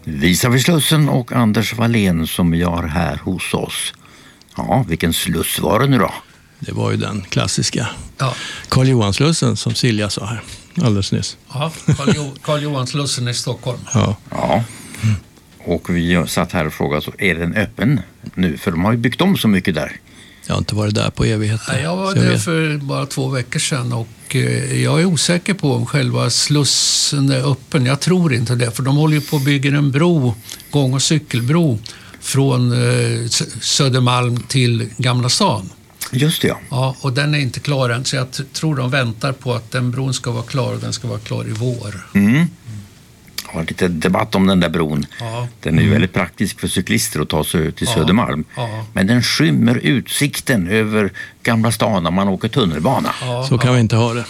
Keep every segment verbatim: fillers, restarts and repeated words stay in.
Lisa vid Slussen och Anders Wallén som vi har här hos oss. Ja, vilken sluss var det nu då? Det var ju den klassiska Ja. Karl Johan-slussen som Silja sa här alldeles nyss. Ja, Karl, jo- Karl Johan-slussen i Stockholm. Ja. Ja, och vi satt här och frågade så är den öppen nu? För de har ju byggt om så mycket där. Jag har inte varit där på evigheter. Nej, jag var så jag där vet. för bara två veckor sedan och eh, jag är osäker på om själva slussen är öppen. Jag tror inte det, för de håller ju på att bygga en bro, gång- och cykelbro från eh, S- Södermalm till Gamla stan. Just det, ja. Ja, och den är inte klar än, så jag t- tror de väntar på att den bron ska vara klar och den ska vara klar i vår. Mm. Det var lite debatt om den där bron. Ja. Den är ju väldigt praktisk för cyklister att ta sig till Ja. Södermalm. Ja. Men den skymmer utsikten över Gamla stan när man åker tunnelbana. Ja, Så kan vi inte ha det.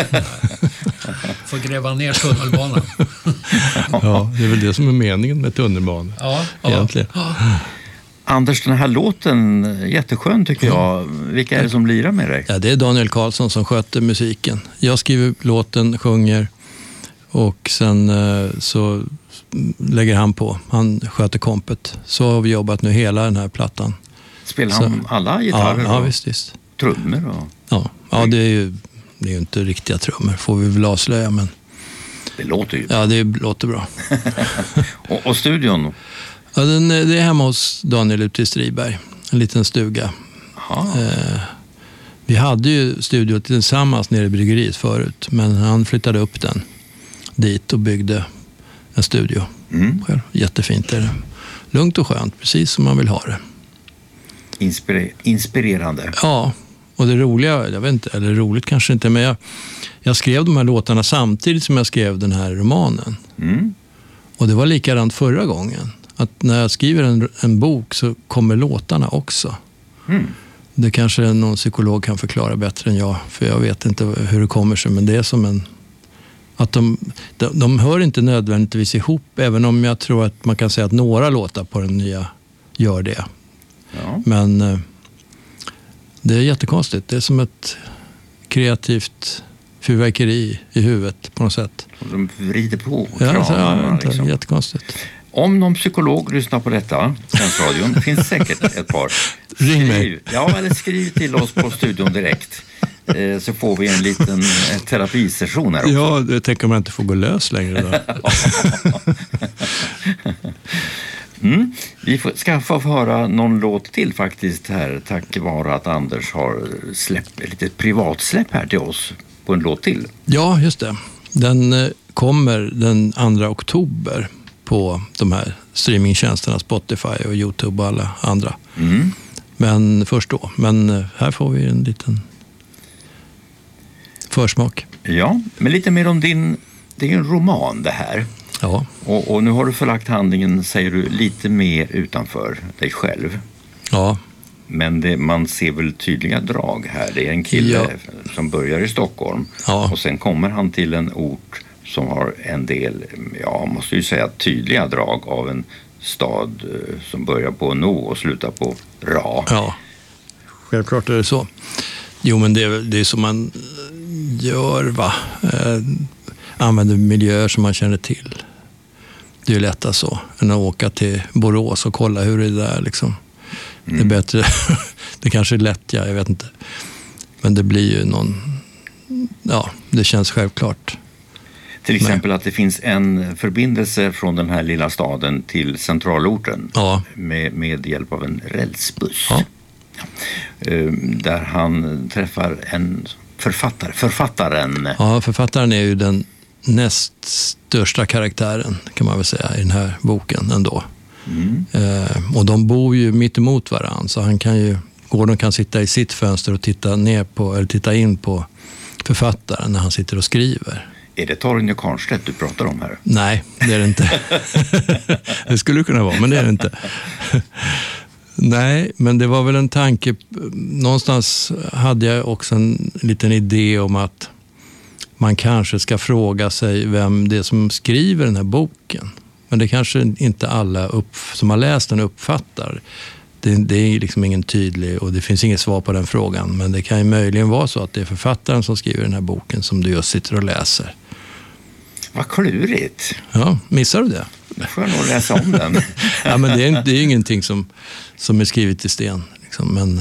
får gräva ner tunnelbanan. Ja, det är väl det som är meningen med tunnelbanan. Ja, ja. Egentligen. Anders, den här låten, jätteskön tycker jag. Vilka är det som lirar med dig? Ja, det är Daniel Karlsson som sköter musiken. Jag skriver låten, sjunger och sen eh, så lägger han på. Han sköter kompet. Så har vi jobbat nu hela den här plattan. Spelar Så- han alla Ja, gitarrer ja och visst, visst. trummor? Och... Ja, ja det är ju det är ju inte riktiga trummor, får vi väl avslöja, men Det låter ju. ja, det låter bra. och, och studion? Ja, den, det är hemma hos Daniel ute i Striberg, en liten stuga. Aha. Eh, vi hade ju studio tillsammans nere i bryggeriet förut, men han flyttade upp den dit och byggde en studio. Mm. Själv. Jättefint är det. Lugnt och skönt, precis som man vill ha det. Inspire- inspirerande. Ja, och det roliga, jag vet inte, eller roligt kanske inte, men jag, jag skrev de här låtarna samtidigt som jag skrev den här romanen. Mm. Och det var likadant förra gången. Att när jag skriver en, en bok så kommer låtarna också. Mm. Det kanske någon psykolog kan förklara bättre än jag, för jag vet inte hur det kommer sig, men det är som en... Att de, de, de hör inte nödvändigtvis ihop, även om jag tror att man kan säga att några låtar på den nya gör det. Ja. Men eh, det är jättekonstigt. Det är som ett kreativt fyrverkeri i huvudet på något sätt. Och de vrider på Ja, kramarna, så, ja, inte, liksom. jättekonstigt. Om någon psykolog lyssnar på detta, Svensk-radion, finns säkert ett par. Ring mig. Skriv, ja, eller skriv till oss på studion direkt. Eh, så får vi en liten eh, terapisession här också. Ja, det tänker man inte får gå lös längre då. Mm. Vi får, ska få höra någon låt till faktiskt här, tack vare att Anders har släppt ett litet privatsläpp här till oss på en låt till. Ja, just det. Den eh, kommer den andra oktober på de här streamingtjänsterna, Spotify och YouTube och alla andra. Mm. Men först då. Men eh, här får vi en liten försmak. Ja, men lite mer om din, det är ju en roman det här. Ja, Och, och nu har du förlagt handlingen, säger du, lite mer utanför dig själv. ja, Men det, man ser väl tydliga drag här. Det är en kille Ja. som börjar i Stockholm. Ja. Och sen kommer han till en ort som har en del, ja, måste ju säga tydliga drag av en stad eh, som börjar på no och slutar på ra. ja. Självklart är det så. Jo, men det är, väl- det är som man gör, va? Eh, använder miljöer som man känner till. Det är ju lättast så än att åka till Borås och kolla hur det är där liksom. Det är bättre. Det kanske är lätt, ja, jag vet inte. Men det blir ju någon... Ja, det känns självklart. Till exempel att det finns en förbindelse från den här lilla staden till centralorten Ja, med, med hjälp av en rälsbuss. Ja. Eh, Där han träffar en författare, författaren. ja, författaren är ju den näst största karaktären, kan man väl säga, i den här boken ändå. Mm. Eh, och de bor ju mitt emot varann, så han kan ju... Gordon kan sitta i sitt fönster och titta ner på, eller titta in på författaren när han sitter och skriver. Är det Torgny Karnstedt du pratar om här? Nej, det är det inte. Det skulle det kunna vara, men det är det inte. Nej, men det var väl en tanke. Någonstans hade jag också en liten idé om att man kanske ska fråga sig vem det är som skriver den här boken. Men det kanske inte alla upp, som har läst den uppfattar. Det, det är liksom ingen tydlig, och det finns inget svar på den frågan. Men det kan ju möjligen vara så att det är författaren som skriver den här boken som du just sitter och läser. Vad klurigt. Ja, missar du det? Då får jag nog läsa om den. Ja, men det är, det är ingenting som, som är skrivet i sten. Liksom. Men...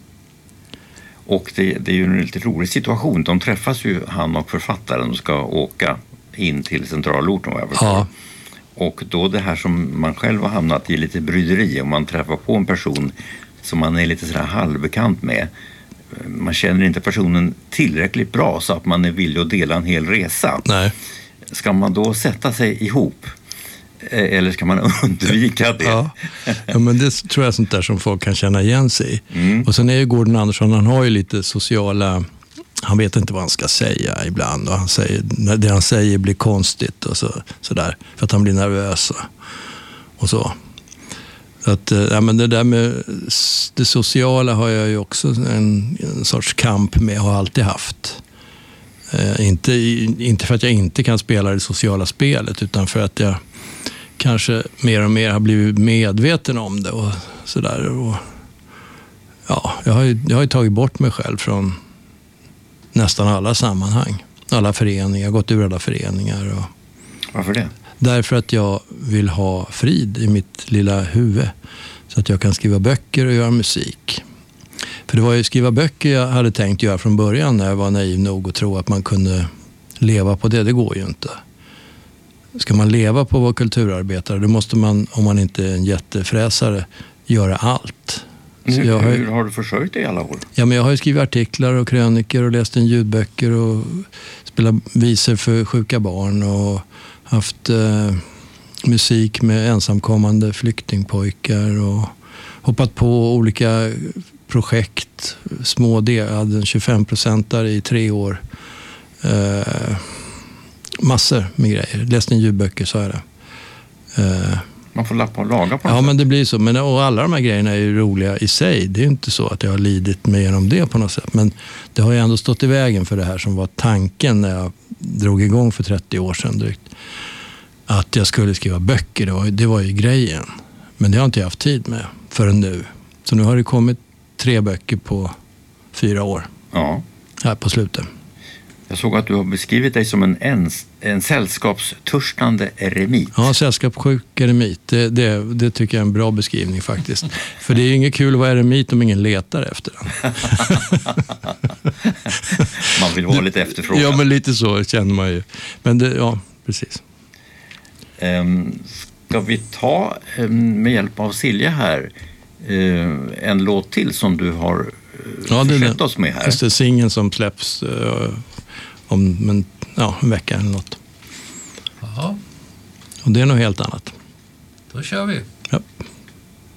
Och det, det är ju en lite rolig situation. De träffas ju, han och författaren, och ska åka in till centralorten, vad jag förstår. Ja. Och då det här som man själv har hamnat i lite bryderi, om man träffar på en person som man är lite sådär halvbekant med. Man känner inte personen tillräckligt bra så att man är villig att dela en hel resa. Nej. Ska man då sätta sig ihop? Eller ska man undvika det? Ja. Ja, men det tror jag är sånt där som folk kan känna igen sig i. Mm. Och sen är ju Gordon Andersson, han har ju lite sociala... Han vet inte vad han ska säga ibland. Och han säger, när det han säger blir konstigt och så, så där, för att han blir nervös. Och så. Att, ja, men det där med det sociala har jag ju också en, en sorts kamp med, har alltid haft. Eh, inte, inte för att jag inte kan spela det sociala spelet, utan för att jag kanske mer och mer har blivit medveten om det och sådär. Och, ja, jag har ju, jag har ju tagit bort mig själv från nästan alla sammanhang. Alla föreningar, jag har gått ur alla föreningar. Och, varför det? Därför att jag vill ha frid i mitt lilla huvud. Så att jag kan skriva böcker och göra musik. För det var ju skriva böcker jag hade tänkt göra från början, när jag var naiv nog att tro att man kunde leva på det. Det går ju inte. Ska man leva på att vara kulturarbetare, då måste man, om man inte är en jättefräsare, göra allt. Nu, jag har, hur har du försörjt dig i alla år? Ja, men jag har ju skrivit artiklar och kröniker och läst en ljudböcker och spelat visor för sjuka barn och haft eh, musik med ensamkommande flyktingpojkar och hoppat på olika projekt, små delar. Jag hade en tjugofem procent där i tre år. Eh, massor med grejer. Läst en ljudböcker, sa jag det. Eh, Man får lappa och laga på något Ja, sätt. men det blir så. Men, och alla de här grejerna är ju roliga i sig. Det är ju inte så att jag har lidit mig genom det på något sätt. Men det har ju ändå stått i vägen för det här som var tanken när jag drog igång för trettio år sedan drygt. Att jag skulle skriva böcker, det var, det var ju grejen. Men det har inte jag haft tid med förrän nu. Så nu har det kommit tre böcker på fyra år. Ja. Här på slutet. Jag såg att du har beskrivit dig som en, ens, en sällskapstörstande eremit. Ja, sällskapssjuk eremit. Det, det, det tycker jag är en bra beskrivning faktiskt. För det är ju inget kul att vara eremit om ingen letar efter den. Man vill vara lite efterfrågad. Ja, men lite så känner man ju. Men det, ja, precis. Um, ska vi ta, um, med hjälp av Silja här, uh, en låt till som du har uh, ja, försett oss med här? Just det, singeln som släpps uh, om en, ja, en vecka eller något. Jaha, Och det är något helt annat. då kör vi. Ja.